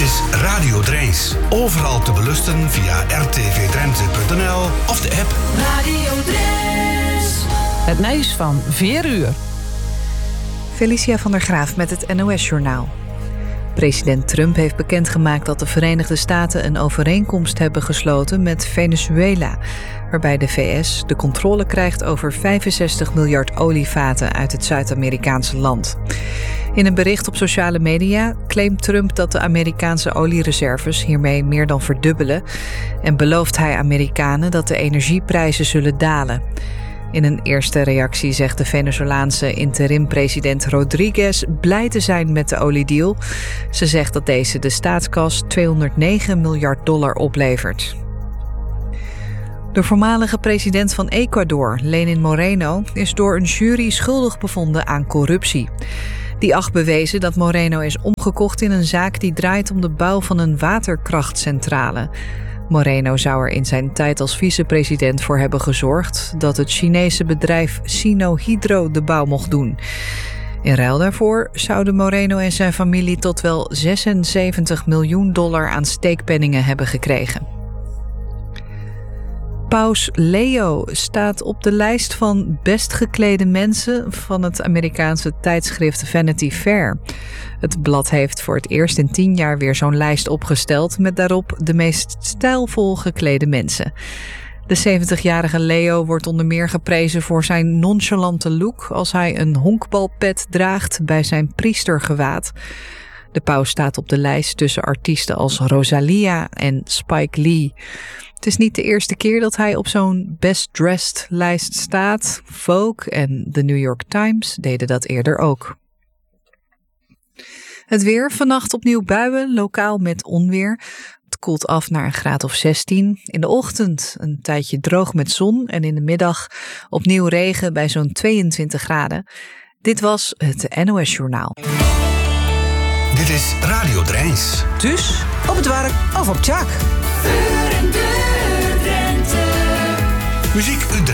is Radio Drijns. Overal te beluisteren via rtvdrenthe.nl of de app. Radio Drijns. Het nieuws van 4 uur. Felicia van der Graaf met het NOS-journaal. President Trump heeft bekendgemaakt dat de Verenigde Staten een overeenkomst hebben gesloten met Venezuela, waarbij de VS de controle krijgt over 65 miljard olievaten uit het Zuid-Amerikaanse land. In een bericht op sociale media claimt Trump dat de Amerikaanse oliereserves hiermee meer dan verdubbelen en belooft hij Amerikanen dat de energieprijzen zullen dalen. In een eerste reactie zegt de Venezolaanse interim-president Rodriguez blij te zijn met de oliedeal. Ze zegt dat deze de staatskas $209 miljard oplevert. De voormalige president van Ecuador, Lenin Moreno, is door een jury schuldig bevonden aan corruptie. Die acht bewezen dat Moreno is omgekocht in een zaak die draait om de bouw van een waterkrachtcentrale. Moreno zou er in zijn tijd als vicepresident voor hebben gezorgd dat het Chinese bedrijf Sinohydro de bouw mocht doen. In ruil daarvoor zouden Moreno en zijn familie tot wel $76 miljoen aan steekpenningen hebben gekregen. Paus Leo staat op de lijst van best geklede mensen van het Amerikaanse tijdschrift Vanity Fair. Het blad heeft voor het eerst in 10 jaar weer zo'n lijst opgesteld met daarop de meest stijlvol geklede mensen. De 70-jarige Leo wordt onder meer geprezen voor zijn nonchalante look als hij een honkbalpet draagt bij zijn priestergewaad. De paus staat op de lijst tussen artiesten als Rosalia en Spike Lee. Het is niet de eerste keer dat hij op zo'n Best Dressed lijst staat. Vogue en The New York Times deden dat eerder ook. Het weer, vannacht opnieuw buien, lokaal met onweer. Het koelt af naar een graad of 16. In de ochtend een tijdje droog met zon en in de middag opnieuw regen bij zo'n 22 graden. Dit was het NOS Journaal. Dit is Radio Drijns. Dus op het werk of op Tjak. Muziek Utrecht.